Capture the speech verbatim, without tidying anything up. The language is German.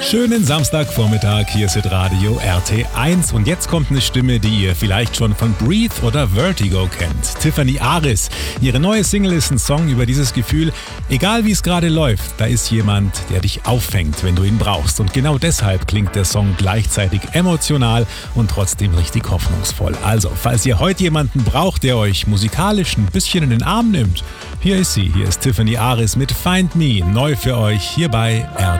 Schönen Samstagvormittag, hier ist Radio R T eins und jetzt kommt eine Stimme, die ihr vielleicht schon von Breathe oder Vertigo kennt. Tiffany Aris. Ihre neue Single ist ein Song über dieses Gefühl, egal wie es gerade läuft, da ist jemand, der dich auffängt, wenn du ihn brauchst. Und genau deshalb klingt der Song gleichzeitig emotional und trotzdem richtig hoffnungsvoll. Also, falls ihr heute jemanden braucht, der euch musikalisch ein bisschen in den Arm nimmt, hier ist sie, hier ist Tiffany Aris mit Find Me, neu für euch hier bei R T eins.